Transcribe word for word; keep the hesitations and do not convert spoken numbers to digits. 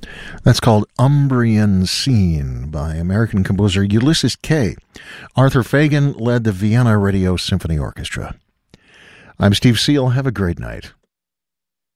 That's called Umbrian Scene by American composer Ulysses Kay. Arthur Fagan led the Vienna Radio Symphony Orchestra. I'm Steve Seal. Have a great night.